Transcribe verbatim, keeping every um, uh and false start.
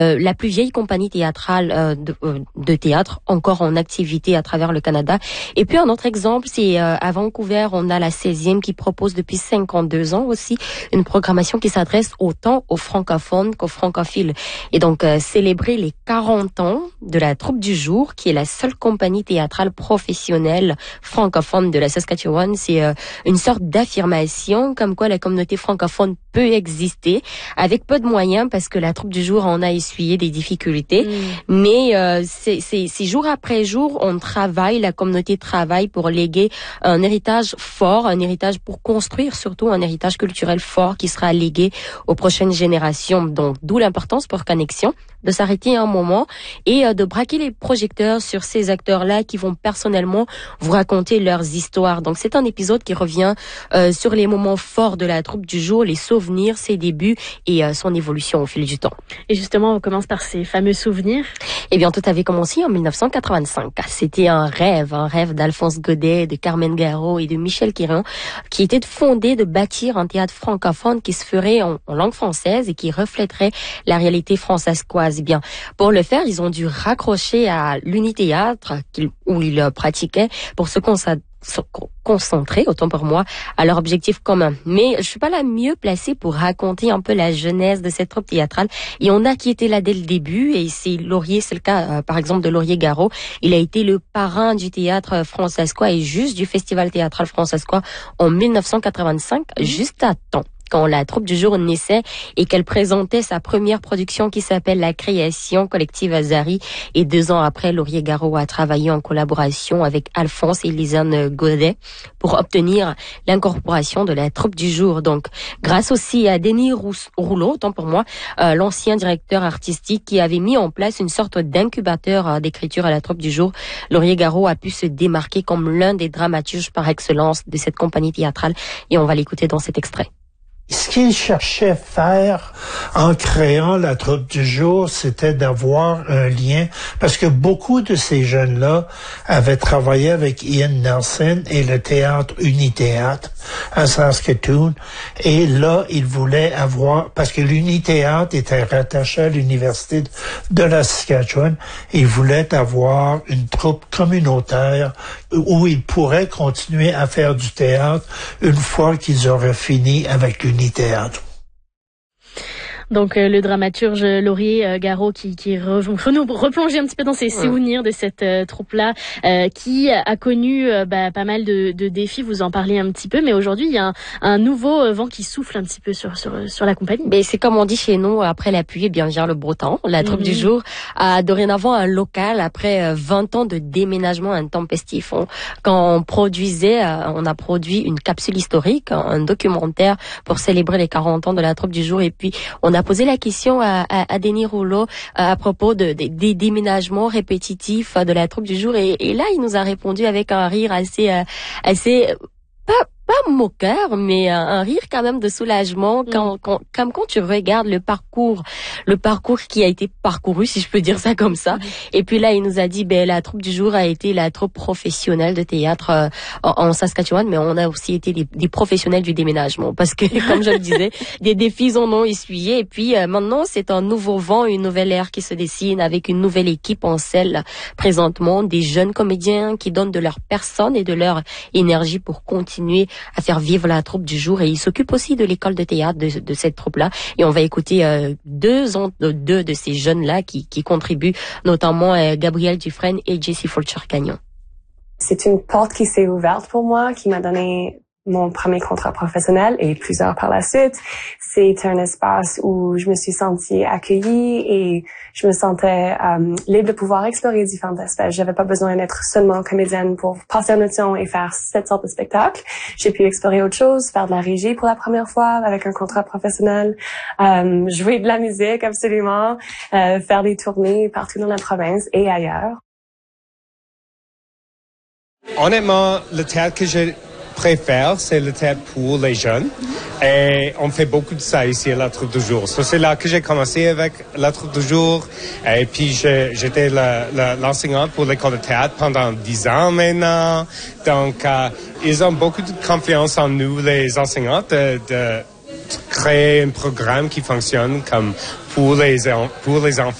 euh, la plus vieille compagnie théâtrale euh, de, euh, de théâtre encore en activité à travers le Canada. Et puis un autre exemple, c'est euh, à Vancouver, on a la seizième qui propose depuis cinquante-deux ans aussi une programmation qui s'adresse autant aux francophones qu'aux francophiles. Et donc euh, célébrer les quarante ans de la Troupe du Jour, qui est la seule compagnie théâtrale professionnelle francophone de la Saskatchewan, c'est euh, une sorte d'affirmation comme quoi la communauté francophone peut exister avec peu de moyens, parce que la Troupe du Jour en a essuyé des difficultés. Mmh. Mais euh, c'est, c'est, c'est jour après jour, on travaille, la communauté travaille pour léguer un héritage fort, un héritage pour construire surtout un héritage culturel fort qui sera légué aux prochaines générations. Donc, d'où l'importance pour Connexion de s'arrêter un moment et euh, de braquer les projecteurs sur ces acteurs-là qui vont personnellement vous raconter leurs histoires. Donc, c'est un épisode qui revient euh, sur les moments forts de la Troupe du Jour, les souvenirs, ses débuts et euh, son évolution au fil du temps. Et justement, on commence par ces fameux souvenirs. Eh bien, tout avait commencé en dix-neuf cent quatre-vingt-cinq. C'était un rêve, un rêve d'Alphonse Godet, de Carmen Garot et de Michel Quirion, qui était de fonder, de bâtir un théâtre francophone qui se ferait en, en langue française et qui reflèterait la réalité françaiscoise. Eh bien, pour le faire, ils ont dû raccrocher à l'Unithéâtre où ils pratiquaient pour se consacrer se concentrer, autant pour moi, à leur objectif commun. Mais je suis pas la mieux placée pour raconter un peu la genèse de cette troupe théâtrale. Et on a qui était là dès le début, et c'est Laurier, c'est le cas, euh, par exemple, de Laurier Garot. Il a été le parrain du théâtre francescois et juste du Festival théâtral francescois en dix-neuf cent quatre-vingt-cinq, mmh. juste à temps, quand la Troupe du Jour naissait et qu'elle présentait sa première production qui s'appelle La Création collective Azari. Et deux ans après, Laurier Garot a travaillé en collaboration avec Alphonse et Lisanne Godet pour obtenir l'incorporation de la Troupe du Jour. Donc, grâce aussi à Denis Rouleau, tant pour moi, euh, l'ancien directeur artistique qui avait mis en place une sorte d'incubateur euh, d'écriture à la Troupe du Jour, Laurier Garot a pu se démarquer comme l'un des dramaturges par excellence de cette compagnie théâtrale. Et on va l'écouter dans cet extrait. Ce qu'il cherchait à faire en créant la Troupe du Jour, c'était d'avoir un lien, parce que beaucoup de ces jeunes-là avaient travaillé avec Ian Nelson et le théâtre Unithéâtre à Saskatoon, et là, ils voulaient avoir, parce que l'Unithéâtre était rattaché à l'Université de la Saskatchewan, ils voulaient avoir une troupe communautaire où ils pourraient continuer à faire du théâtre une fois qu'ils auraient fini avec l'Unithéâtre. Théâtre. Donc euh, le dramaturge Laurier euh, Garot qui qui re, nous replonger un petit peu dans ses ouais. souvenirs de cette euh, troupe-là euh, qui a connu euh, bah, pas mal de, de défis. Vous en parlez un petit peu, mais aujourd'hui il y a un, un nouveau vent qui souffle un petit peu sur sur sur la compagnie. Mais c'est comme on dit chez nous, après la pluie, bien vient le beau temps. La Troupe mm-hmm. du Jour a dorénavant un local après vingt ans de déménagement intempestif. On, quand on produisait, on a produit une capsule historique, un documentaire pour célébrer les quarante ans de la Troupe du Jour, et puis on a posé la question à, à, à Denis Rouleau à propos de, de, des déménagements répétitifs de la Troupe du Jour, et, et là il nous a répondu avec un rire assez assez pas pas moqueur, mais un, un rire quand même de soulagement quand, mm. quand, comme quand tu regardes le parcours, le parcours qui a été parcouru, si je peux dire ça comme ça. Mm. Et puis là, il nous a dit, ben la Troupe du Jour a été la troupe professionnelle de théâtre euh, en, en Saskatchewan, mais on a aussi été des, des professionnels du déménagement, parce que comme je le disais, des défis en ont essuyé. Et puis euh, maintenant, c'est un nouveau vent, une nouvelle ère qui se dessine avec une nouvelle équipe en selle présentement, des jeunes comédiens qui donnent de leur personne et de leur énergie pour continuer à faire vivre la Troupe du Jour, et il s'occupe aussi de l'école de théâtre de, de cette troupe-là. Et on va écouter euh, deux, ans, deux de ces jeunes-là qui, qui contribuent, notamment euh, Gabrielle Dufresne et Jessie Fulcher-Gagnon. C'est une porte qui s'est ouverte pour moi, qui m'a donné mon premier contrat professionnel et plusieurs par la suite. C'est un espace où je me suis sentie accueillie et je me sentais euh, libre de pouvoir explorer différents aspects. J'avais pas besoin d'être seulement comédienne pour passer en audition et faire cette sorte de spectacle. J'ai pu explorer autre chose, faire de la régie pour la première fois avec un contrat professionnel, euh, jouer de la musique absolument, euh, faire des tournées partout dans la province et ailleurs. Honnêtement, le théâtre que j'ai préfère, c'est le théâtre pour les jeunes. Et on fait beaucoup de ça ici à la Troupe du Jour. So, c'est là que j'ai commencé avec la Troupe du Jour. Et puis, je, j'étais la, la, l'enseignante pour l'école de théâtre pendant dix ans maintenant. Donc, euh, ils ont beaucoup de confiance en nous, les enseignantes, de, de créer un programme qui fonctionne comme pour les, pour les enfants.